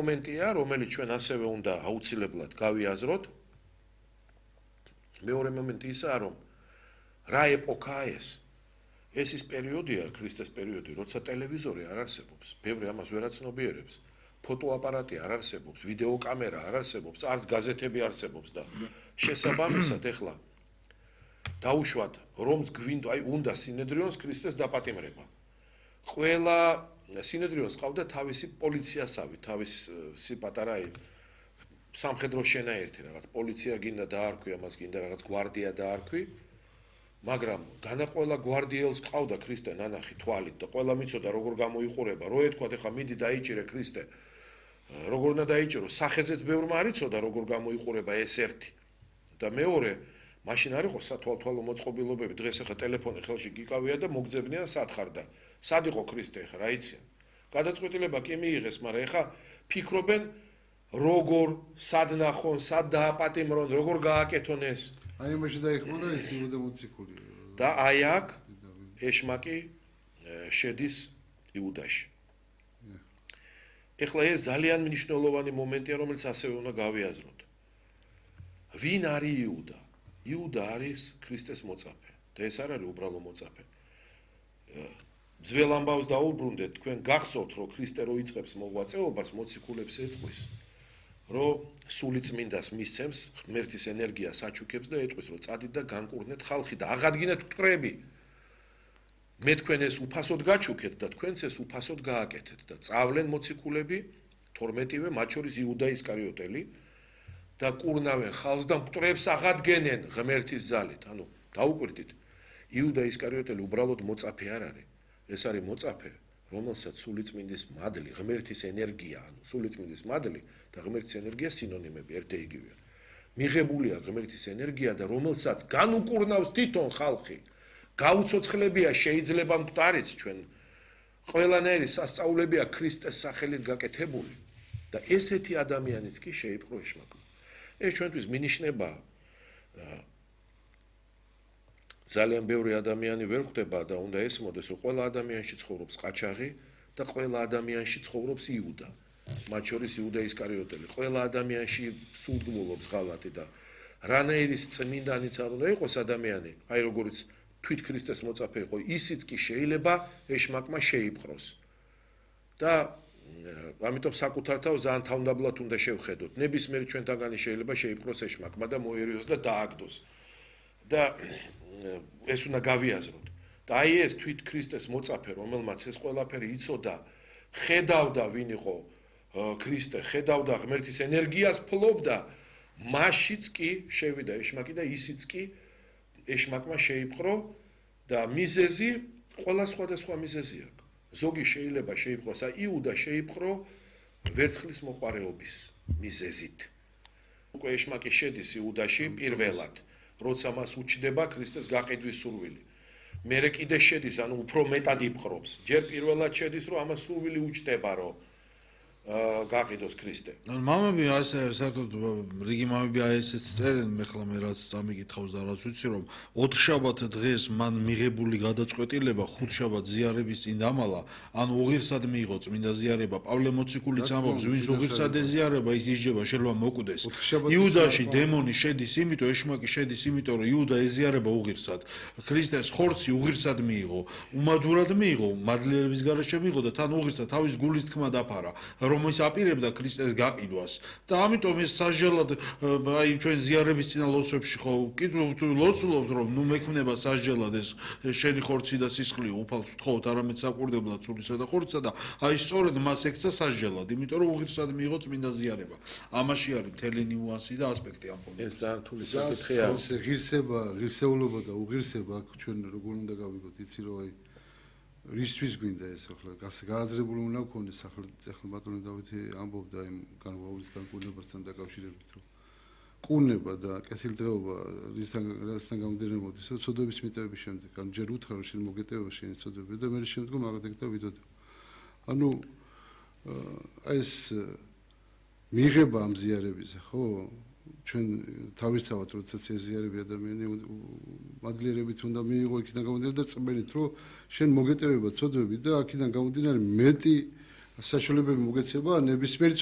მომენტია, რომელიც ჩვენ ასევე უნდა აუცილებლად გავიაზროთ. მეორე მომენტი ისაა, რომ რა ეპოქაა ეს? ეს ის პერიოდია, ქრისტეს პერიოდი, როცა ტელევიზორი არ არსებობს, ბევრი ამას ვერ აცნობიერებს. ფოტოაპარატი არ არსებობს, ვიდეოკამერა არ არსებობს, არც გაზეთები არსებობს და შესაბამისად ეხლა დაუშვათ რომს გვინდა, აი უნდა სინედრიონს ქრისტეს დაპატიმრება. ყველა სინედრიონს ყავდა თავისი პოლიციასავი, თავისი პატარა სამხედრო შენაერთი, რაღაც პოლიცია გინდა დაარქვი, ამას გინდა რაღაც გვარდია დაარქვი, მაგრამ განაყოლა გვარდიელს ყავდა ქრისტე ნანახი თვალით და ყველა მიცოდა როგორ გამოიყურება, რო ეთქვა ეხა მიდი დაიჭირე ქრისტე. როგორ უნდა დაიჭირო, სახეზეც ბევრმა არ იცოდა როგორ გამოიყურება ეს ერთი. და მეორე, მაშინ არ იყო სათვალთვალო მოწყობილობები, დღეს ეხა ტელეფონი ხელში გიკავია და მოგძებნიან სად ხარ და სად იყო ქრისტე ეხა რა იციან. გადაწყვეტილება კი მიიღეს, მაგრამ ეხა ფიქრობენ როგორ, სად ნახონ, სად დააპატიმრონ, როგორ გააკეთონ ეს. აი იმაში დაიხმარა ეს იუდა მოციქული. და აი აქ ეშმაკი შედის იუდაში. ეხლა ეს ძალიან მნიშვნელოვანი მომენტია, რომელიც ასევე უნდა გავიაზროთ. ვინ არის იუდა? იუდა არის ქრისტეს მოწაფე და ეს არ არის უბრალო მოწაფე. ძველ ამბავს დაუბრუნდეთ, თქვენ გახსოვთ, რომ ქრისტე რო იწყებს მოღვაწეობას, მოციქულებს ეთყვის, რომ სული წმინდას მისცემს, ღმერთის ენერგიას აჩუქებს და ეთყვის, რომ წადით და განკურნეთ ხალხი და აღადგინეთ მტრები. მე თქვენ ეს უფასოდ გაჩუქეთ და თქვენც ეს უფასოდ გააკეთეთ და წავლენ მოციქულები 12-ვე, მათ შორის იუდა ისკარიოტელი და კურნავენ ხალხს და მტრებს აღადგენენ ღმერთის ძალით. ანუ დაუკვირდით, იუდა ისკარიოტელი უბრალოდ მოწაფე არ არის. ეს არის მოწაფე, რომელსაც სულიწმინდის მადლი, ღმერთის ენერგია, ანუ სულიწმინდის მადლი და ღმერთის ენერგია სინონიმები, ერთ-იგივეა. მიღებულია ღმერთის ენერგია და რომელსაც განუკურნავს თვითონ ხალხი. გაუცოცხლებია შეიძლება მკვდარიც ჩვენ ყველანაირი სასწაულებია ქრისტეს სახელით გაკეთებული და ესეთი ადამიანიც კი შეიპყრო ეშმაკმა. ეს ჩვენთვის მინიშნებაა. ძალიან ბევრი ადამიანი ვერ ხვდება და უნდა ესმოდეს, რომ ყველა ადამიანში ცხოვრობს ყაჩაღი და ყველა ადამიანში ცხოვრობს იუდა. მათ შორის იუდა ისკარიოტელი. ყველა ადამიანში სულგმულობს ღალატი და რანაირი წმინდანიც არ უნდა იყოს ადამიანი, აი როგორც თვით ქრისტეს მოწაფე იყო, ისიც კი შეიძლება ეშმაკმა შეიპყროს. და ამიტომ საკუთარ თავს ძალიან თავმდაბლად უნდა შევხედოთ. ნებისმიერი ჩვენთაგანი შეიძლება შეიპყროს ეშმაკმა და მოერიოს და დააგდოს. და ეს უნდა გავიაზროთ. და აი ეს თვით ქრისტეს მოწაფე, რომელმაც ეს ყველაფერი იცოდა, ხედავდა ვინ იყო ქრისტე, ხედავდა ღმერთის ენერგიას ფლობდა, მაშიც კი შევიდა ეშმაკი და ისიც კი ეშმაკმა შეიპყრო და მიზეზი ყველა სხვადასხვა მიზეზი აქვს. ზოგი შეიძლება შეიპყროს, იუდა შეიპყრო ვერცხლის მოყარეობის მიზეზით. უკვე ეშმაკი შედის იუდაში პირველად, როცა მას უჩდება ქრისტეს გაყიდვის სურვილი. მერე კიდე შედის, ანუ უფრო მეტად იპყრობს. ჯერ პირველად შედის, რომ ამას სურვილი უჩდება, რომ გაყიდოს ქრისტე. მამები ასე საერთოდ რიგი მამები აი ესეც წერენ, მეხლა მე რაც წამიკითხავს და რაც ვიცი, რომ 4 შაბათ დღეს მან მიღებული გადაწყვეტილება 5 შაბათ ზიარების წინ დამალა, ან უღირსად მიიღო წმინდა ზიარება. პავლე მოციქულიც ამბობს, ვინც უღირსად ეზიარება, ის ისჯება, შეიძლება მოკვდეს. იუდაში დემონი შედის, იმიტომ ეშმაკი შედის, იმიტომ რომ იუდა ეზიარება უღირსად. ქრისტეს ხორცი უღირსად მიიღო, უმადურად მიიღო, მადლიერების გარეშე მიიღო და თან უღირსად თავის გულის თქმა დაფარა. რომ ის აპირებდა ქრისტეს გაყიდვას და ამიტომ ეს სასჯელად აი ჩვენ ზიარების წინა ლოცვებში ხო ლოცულობთ რომ ნუ მექმნება სასჯელად ეს შენი ხორცი და სისხლი უფალს ვთხოვთ არამედ საკვირდებლად სულისა და ხორცსა და აი სწორედ მას ექცა სასჯელად იმიტომ რომ უღირსად მიიღო წმინდა ზიარება ამაში არის მთელი ნიუანსი და ასპექტი ამ პოლიტიკის ეს სართული საკითხია ეს ღირსება ღირსეულობა და უღირსება ჩვენ როგორ უნდა გავიგოთ იცი რომ აი რისთვის გვინდა ეს ახლა გააზრებული უნდა გქონდეს ახლა ბატონი დავითი ამბობდა იმ განვაურის განკურნებასთან დაკავშირებით რომ კურნება და კეთილდღეობა რისთან გამომდინარეობს რომ ცოდვების მიტევების შემდეგ ან ჯერ უთხრა რომ შენ მოგეტევა შენი ცოდვები და მე შემდგომ აღადგა და ვიდოდ ანუ ეს მიიღება ამ ზიარებისა ხო ჩვენ თავისთავად როდესაც ზიარები ადამიანი მადლიერებით უნდა მიიღო იქიდან გამომდინარე და წმენით რომ შენ მოგეტევება ცოდვები და აქედან გამომდინარე მეტი საშუალებები მოგეცება ნებისმიერ